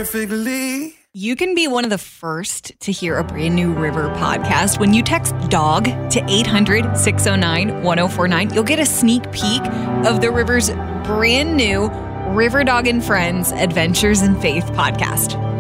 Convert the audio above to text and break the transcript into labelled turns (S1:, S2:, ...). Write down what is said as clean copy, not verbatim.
S1: perfectly.
S2: You can be one of the first to hear a brand new River podcast. When you text DOG to 800-609-1049, you'll get a sneak peek of the River's brand new River Dog and Friends Adventures in Faith podcast.